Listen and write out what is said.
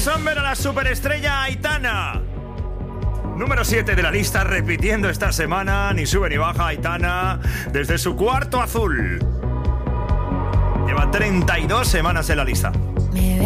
Sommer a la superestrella Aitana. Número 7 de la lista, repitiendo esta semana, ni sube ni baja Aitana, desde su cuarto azul. Lleva 32 semanas en la lista.